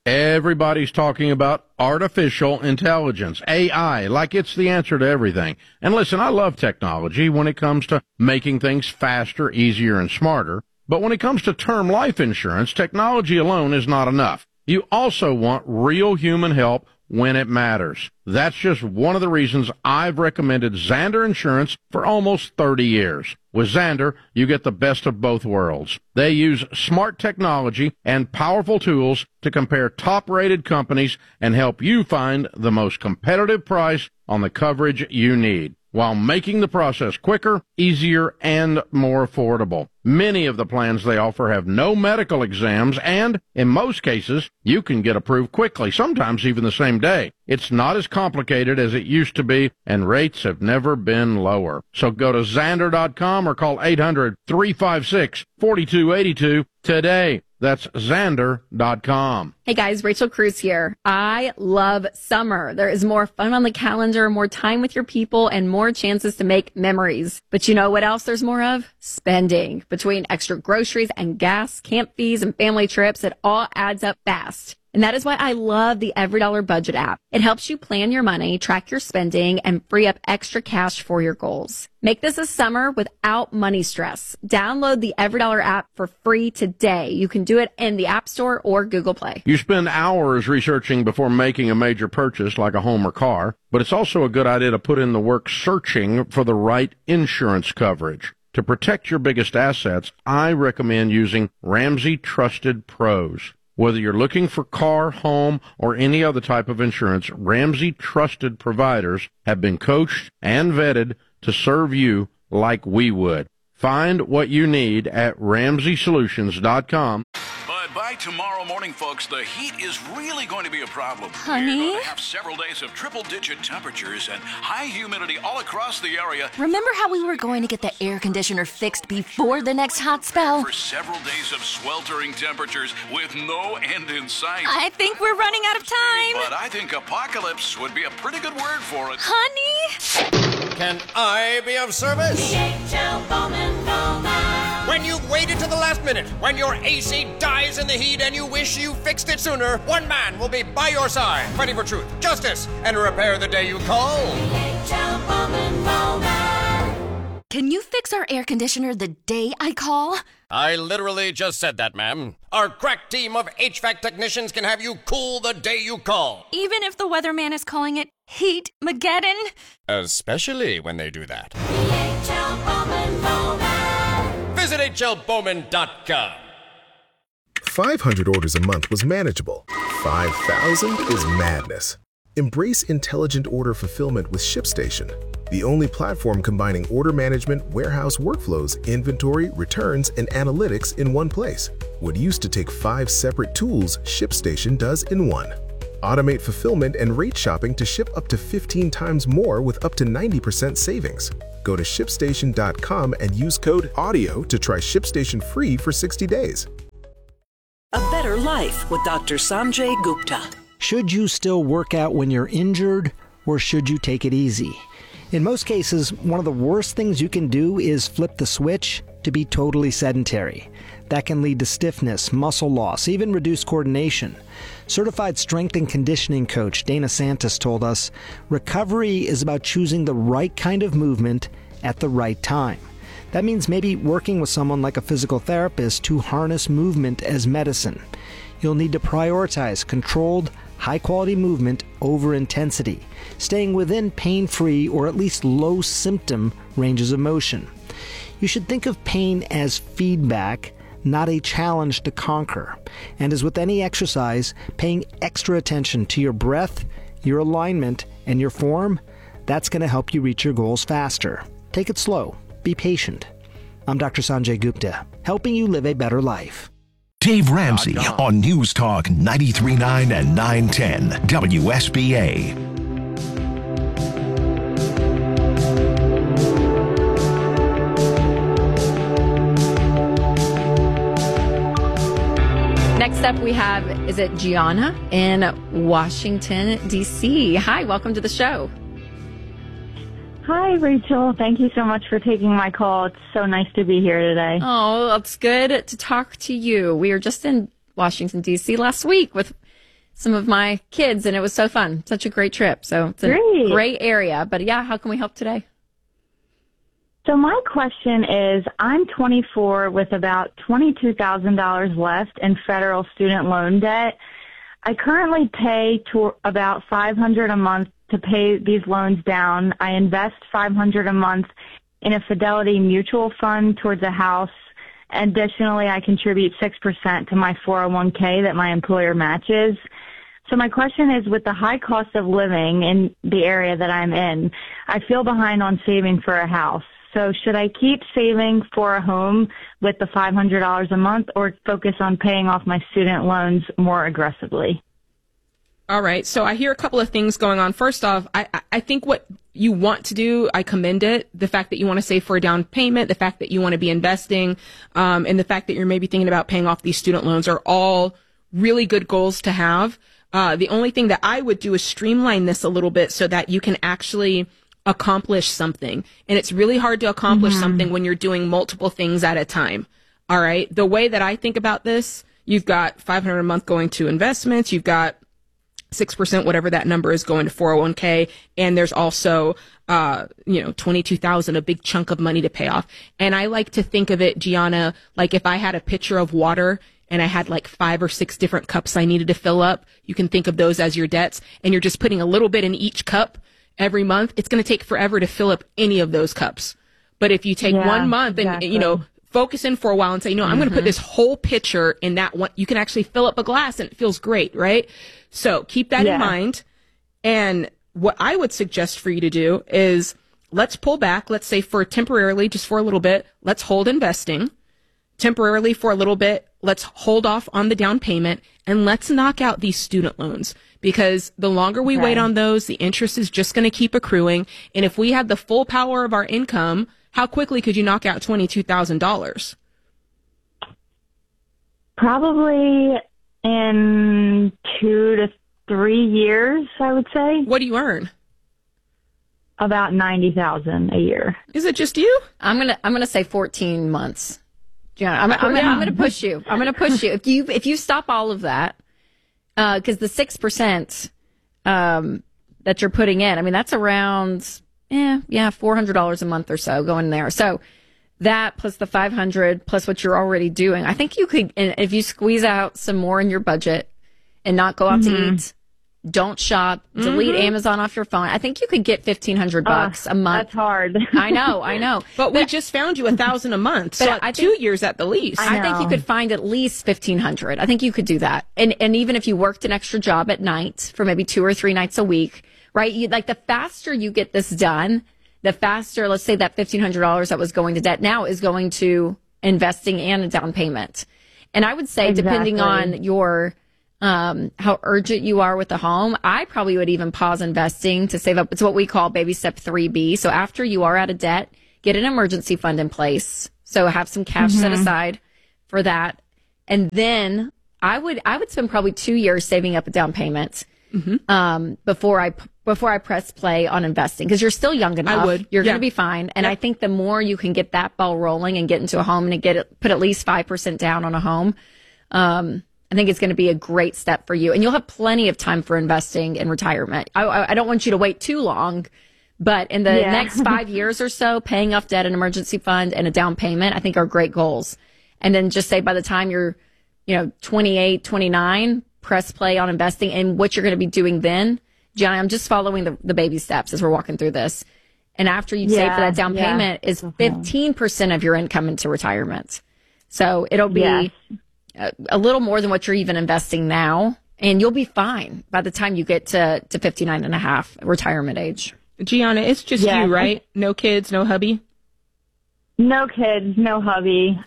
Everybody's talking about artificial intelligence, AI, like it's the answer to everything. And listen, I love technology when it comes to making things faster, easier, and smarter. But when it comes to term life insurance, technology alone is not enough. You also want real human help when it matters. That's just one of the reasons I've recommended Zander Insurance for almost 30 years. With Zander, you get the best of both worlds. They use smart technology and powerful tools to compare top-rated companies and help you find the most competitive price on the coverage you need, while making the process quicker, easier, and more affordable. Many of the plans they offer have no medical exams, and in most cases, you can get approved quickly, sometimes even the same day. It's not as complicated as it used to be, and rates have never been lower. So go to Zander.com or call 800-356-4282 today. That's Zander.com. Hey guys, Rachel Cruz here. I love summer. There is more fun on the calendar, more time with your people, and more chances to make memories. But you know what else there's more of? Spending. Between extra groceries and gas, camp fees, and family trips, it all adds up fast. And that is why I love the EveryDollar Budget app. It helps you plan your money, track your spending, and free up extra cash for your goals. Make this a summer without money stress. Download the EveryDollar app for free today. You can do it in the App Store or Google Play. You spend hours researching before making a major purchase like a home or car, but it's also a good idea to put in the work searching for the right insurance coverage. To protect your biggest assets, I recommend using Ramsey Trusted Pros. Whether you're looking for car, home, or any other type of insurance, Ramsey Trusted providers have been coached and vetted to serve you like we would. Find what you need at RamseySolutions.com. But by tomorrow morning, folks, the heat is really going to be a problem. Honey? We're going to have several days of triple-digit temperatures and high humidity all across the area. Remember how we were going to get the air conditioner fixed before the next hot spell? For several days of sweltering temperatures with no end in sight. I think we're running out of time. But I think apocalypse would be a pretty good word for it. Honey? Can I be of service? DHL Bowman Bowman. When you've waited to the last minute, when your AC dies in the heat and you wish you fixed it sooner, one man will be by your side, fighting for truth, justice, and repair the day you call. DHL Bowman Bowman. Can you fix our air conditioner the day I call? I literally just said that, ma'am. Our crack team of HVAC technicians can have you cool the day you call. Even if the weatherman is calling it Heat-mageddon? Especially when they do that. DHL Bowman Bowman. Visit HLBowman.com. 500 orders a month was manageable. 5,000 is madness. Embrace intelligent order fulfillment with ShipStation, the only platform combining order management, warehouse workflows, inventory, returns, and analytics in one place. What used to take 5 separate tools, ShipStation does in one. Automate fulfillment and rate shopping to ship up to 15 times more with up to 90% savings. Go to ShipStation.com and use code AUDIO to try ShipStation free for 60 days. A better life with Dr. Sanjay Gupta. Should you still work out when you're injured, or should you take it easy? In most cases, one of the worst things you can do is flip the switch to be totally sedentary. That can lead to stiffness, muscle loss, even reduced coordination. Certified strength and conditioning coach Dana Santos told us, recovery is about choosing the right kind of movement at the right time. That means maybe working with someone like a physical therapist to harness movement as medicine. You'll need to prioritize controlled, high-quality movement over intensity, staying within pain-free or at least low-symptom ranges of motion. You should think of pain as feedback, not a challenge to conquer. And as with any exercise, paying extra attention to your breath, your alignment, and your form, that's going to help you reach your goals faster. Take it slow. Be patient. I'm Dr. Sanjay Gupta, helping you live a better life. Dave Ramsey on News Talk 93.9 and 910 WSBA. Next up we have, is it Gianna in Washington, D.C. Hi, welcome to the show. Hi, Rachel. Thank you so much for taking my call. It's so nice to be here today. Oh, it's good to talk to you. We were just in Washington, D.C. last week with some of my kids, and it was so fun. Such a great trip. So it's a great area. But yeah, how can we help today? So my question is, I'm 24 with about $22,000 left in federal student loan debt. I currently pay about $500 a month to pay these loans down. I invest $500 a month in a Fidelity mutual fund towards a house. Additionally, I contribute 6% to my 401k that my employer matches. So my question is, with the high cost of living in the area that I'm in, I feel behind on saving for a house. So should I keep saving for a home with the $500 a month, or focus on paying off my student loans more aggressively? All right. So I hear a couple of things going on. First off, I think what you want to do, I commend it. The fact that you want to save for a down payment, the fact that you want to be investing, and the fact that you're maybe thinking about paying off these student loans are all really good goals to have. The only thing that I would do is streamline this a little bit so that you can actually accomplish something. And it's really hard to accomplish something when you're doing multiple things at a time. All right. The way that I think about this, you've got $500 a month going to investments. You've got 6%, whatever that number is, going to 401k. And there's also, $22,000, a big chunk of money to pay off. And I like to think of it, Gianna, like if I had a pitcher of water and I had like 5 or 6 different cups I needed to fill up, you can think of those as your debts, and you're just putting a little bit in each cup every month. It's going to take forever to fill up any of those cups. But if you take 1 month and, focus in for a while and say, I'm going to put this whole pitcher in that one, you can actually fill up a glass and it feels great, right? So keep that in mind. And what I would suggest for you to do is, let's pull back. Let's say for temporarily, just for a little bit, let's hold investing. Temporarily for a little bit, let's hold off on the down payment, and let's knock out these student loans, because the longer we wait on those, the interest is just going to keep accruing. And if we had the full power of our income, how quickly could you knock out $22,000? Probably in 2 to 3 years, I would say. What do you earn? About $90,000 a year. Is it just you? I'm gonna say 14 months. Gianna, I'm gonna push you. I'm gonna push you. If you stop all of that, because the 6% that you're putting in, I mean, that's around $400 a month or so going there. So that plus the 500 plus what you're already doing, I think you could, and if you squeeze out some more in your budget and not go out to eat, don't shop, delete Amazon off your phone, I think you could get $1,500 a month. That's hard. I know. But we just found you $1,000 a month. So I think 2 years at the least. I think you could find at least $1,500. I think you could do that. And even if you worked an extra job at night for maybe 2 or 3 nights a week, right? Like the faster you get this done, the faster, let's say that $1,500 that was going to debt now is going to investing and a down payment. And I would say, depending on your, how urgent you are with the home, I probably would even pause investing to save up. It's what we call baby step 3B. So after you are out of debt, get an emergency fund in place. So have some cash set aside for that. And then I would spend probably 2 years saving up a down payment, before I press play on investing, because you're still young enough. I would. You're going to be fine. And I think the more you can get that ball rolling and get into a home and put at least 5% down on a home, I think it's going to be a great step for you. And you'll have plenty of time for investing in retirement. I don't want you to wait too long, but in the next 5 years or so, paying off debt, an emergency fund, and a down payment, I think are great goals. And then just say by the time you're, 28, 29, press play on investing. And what you're going to be doing then, Gianna, I'm just following the baby steps as we're walking through this. And after you save for that down payment is 15% of your income into retirement. So it'll be a little more than what you're even investing now. And you'll be fine by the time you get to 59 and a half retirement age. Gianna, it's just you, right? No kids, no hubby? No kids, no hubby.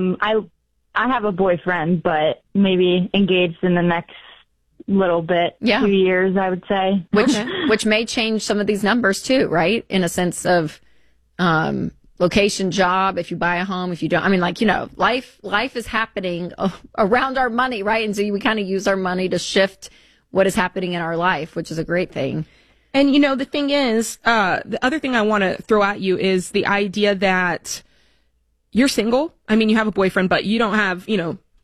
I have a boyfriend, but maybe engaged in the next little bit, 2 years, I would say. Which may change some of these numbers too, right? In a sense of location, job, if you buy a home, if you don't. I mean, life is happening around our money, right? And so we kind of use our money to shift what is happening in our life, which is a great thing. And, the thing is, the other thing I want to throw at you is the idea that you're single. I mean, you have a boyfriend, but you don't have,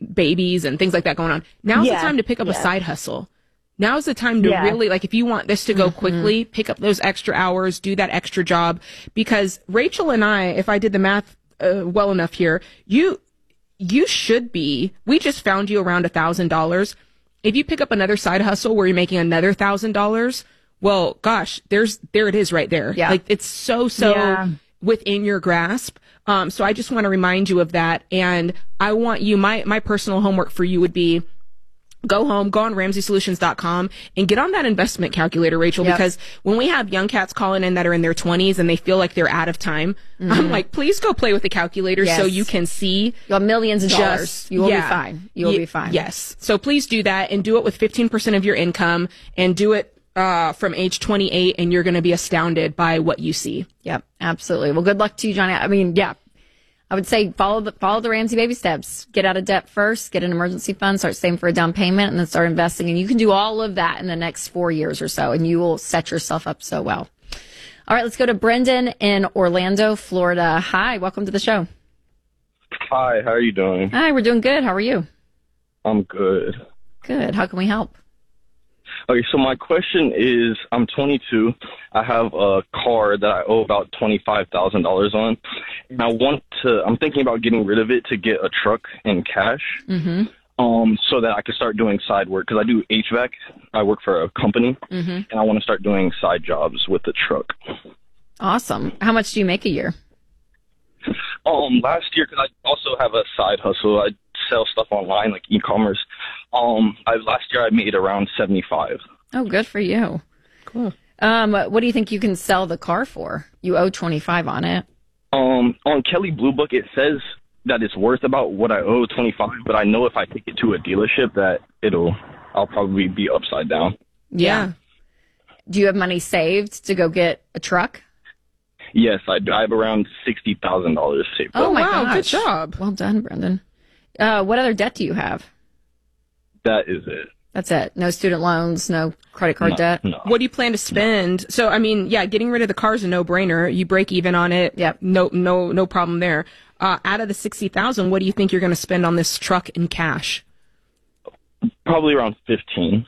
babies and things like that going on. Now's the Yeah. time to pick up a Yeah. side hustle. Now's the time to Yeah. really, like, if you want this to go quickly, pick up those extra hours, do that extra job. Because Rachel and I, if I did the math well enough here, you should be, we just found you around $1,000. If you pick up another side hustle where you're making another $1,000, well, gosh, there it is right there. Yeah. Like, it's so Yeah. within your grasp. So I just want to remind you of that. And I want you, my personal homework for you would be, go home, go on RamseySolutions.com and get on that investment calculator, Rachel, Yep. because when we have young cats calling in that are in their 20s and they feel like they're out of time, I'm like, please go play with the calculator so Yes. you can see. You'll have millions of dollars. You will be yeah. fine. You will be fine. Yes. So please do that and do it with 15% of your income and do it from age 28 and you're going to be astounded by what you see. Yep, absolutely. Well, good luck to you, Johnny. I mean, yeah, I would say follow the Ramsey baby steps. Get out of debt first, get an emergency fund, start saving for a down payment, and then start investing. And you can do all of that in the next 4 years or so, and you will set yourself up so well. All right, let's go to Brendan in Orlando, Florida. Hi, welcome to the show. Hi, how are you doing? Hi, we're doing good. How are you? I'm good. Good. How can we help? Okay, so my question is, I'm 22. I have a car that I owe about $25,000 on, and I'm thinking about getting rid of it to get a truck in cash, so that I can start doing side work, because I do HVAC. I work for a company, and I want to start doing side jobs with the truck. Awesome. How much do you make a year? Last year, because I also have a side hustle, I sell stuff online, like e-commerce. Last year I made around 75. Oh, good for you. Cool. What do you think you can sell the car for? You owe 25 on it. On Kelley Blue Book, it says that it's worth about what I owe, 25, but I know if I take it to a dealership that I'll probably be upside down. Yeah. Do you have money saved to go get a truck? Yes, I do. I have around $60,000 saved. Oh, my wow, gosh. good job. Well done, Brendan. What other debt do you have? That is it. That's it. No student loans, no credit card debt. No. What do you plan to spend? So, I mean, yeah, getting rid of the car is a no-brainer. You break even on it. Yep. No problem there. Out of the $60,000, what do you think you're going to spend on this truck in cash? Probably around 15.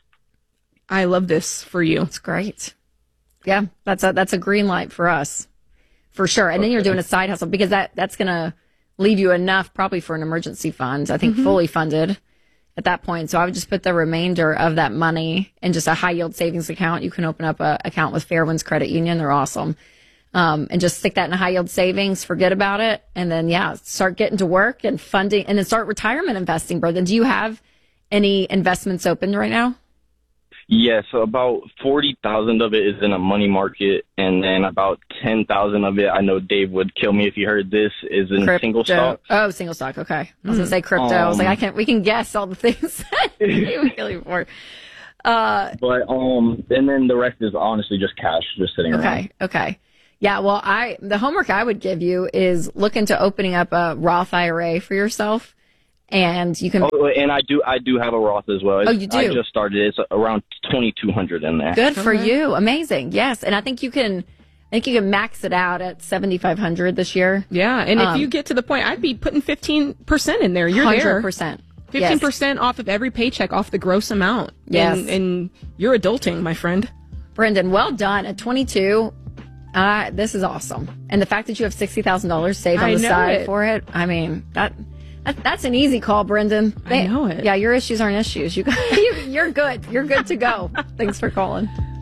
I love this for you. That's great. Yeah, that's a green light for us, for sure. And then you're doing a side hustle because that's going to leave you enough probably for an emergency fund. I think fully funded at that point. So I would just put the remainder of that money in just a high yield savings account. You can open up an account with Fairwinds Credit Union. They're awesome. And just stick that in a high yield savings, forget about it. And then, start getting to work and funding and then start retirement investing, Brendan. Do you have any investments open right now? Yeah, so about 40,000 of it is in a money market, and then about 10,000 of it, I know Dave would kill me if he heard this, is in single stock. Oh, single stock. Okay. I was gonna say crypto. I was like, we can guess all the things that he would kill you for. But and then the rest is honestly just cash, just sitting around. Okay. Yeah. Well, the homework I would give you is look into opening up a Roth IRA for yourself. And you can. Oh, and I do have a Roth as well. Oh, you do? I just started. It's around 2,200 in there. Good for you. Amazing. Yes, and I think you can max it out at 7,500 this year. Yeah, and if you get to the point, I'd be putting 15% in there. You're 100%. 15% off of every paycheck, off the gross amount. Yes, and you're adulting, my friend. Brendan, well done at 22. This is awesome, and the fact that you have $60,000 saved on the side for it. I mean That's an easy call, Brendan. I know it. Yeah, your issues aren't issues. You're good. You're good to go. Thanks for calling.